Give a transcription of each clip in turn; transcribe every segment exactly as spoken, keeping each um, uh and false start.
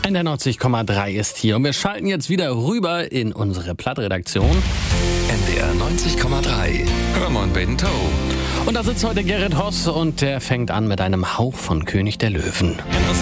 Der neunzig Komma drei ist hier und wir schalten jetzt wieder rüber in unsere Plattredaktion. N D R neunzig Komma drei. Hör mal Bento. Und da sitzt heute Gerrit Hoss und der fängt an mit einem Hauch von König der Löwen.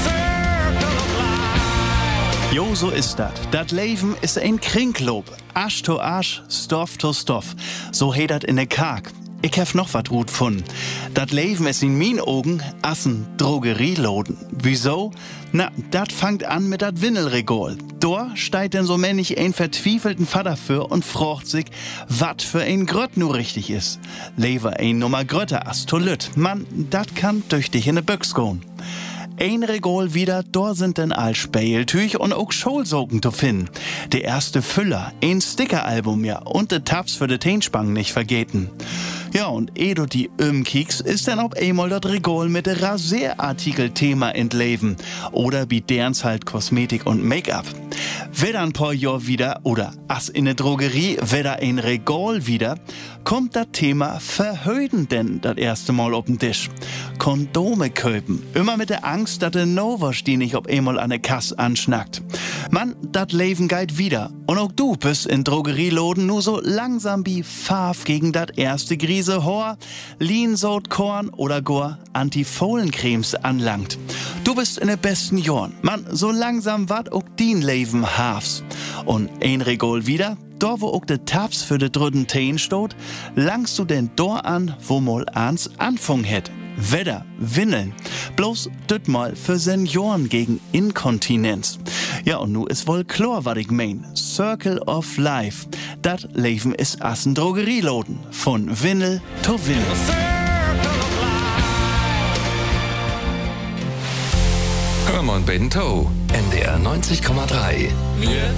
Jo, so ist dat. Dat Leben ist ein Kringlob. Asch to Asch, Stoff to Stoff. So heet dat in de Kark. Ich hef noch wat gut gefunden. Dat Leben ist in min Augen assen Drogerieloden. Wieso? Na, dat fangt an mit dat Windelregol. Dor steigt denn so männlich ein verzwiefelten Vater für und frocht sich, wat für ein Grött nu richtig is. Lever ein Nummer Grötter as to lüt. Mann, dat kann durch dich in de Büchs goen. Ein Regol wieder, dort sind denn all Späeltüch und auch Scholsocken zu finden. Der erste Füller, ein Stickeralbum ja und de Tabs für de Teenspang nicht vergeten. Ja, und ehe du die umkiekst, ist dann ob einmal das Regol mit de Rasierartikel-Thema entleben. Oder wie derns halt Kosmetik und Make-up. Weder ein paar Jahr wieder, oder as in de Drogerie, weder ein Regol wieder, kommt das Thema Verhöden denn das erste Mal auf den Tisch. Kondome köpen. Immer mit der Angst, dass der Novas die nicht ob einmal an der Kasse anschnackt. Mann, dat Leben geht wieder. Und auch du bist in Drogerieloden nur so langsam wie Farf gegen dat erste Grise Hor, Lean-Sod Korn oder Gor Antifohlencremes anlangt. Du bist in der besten Jorn. Mann, so langsam wat auch din Leben hafs. Und ein Regol wieder, da wo auch de Tabs für de drüden Teen stot, langst du denn dor an, wo mal ans Anfang hätt. Wedder, Windeln. Bloß düt mal für Senioren gegen Inkontinenz. Ja, und nu is wohl klar, wat ich mein. Circle of Life. Dat Leben is assen Drogerieloden. Von Windel to Windel. Hör mal Bento. N D R neunzig Komma drei.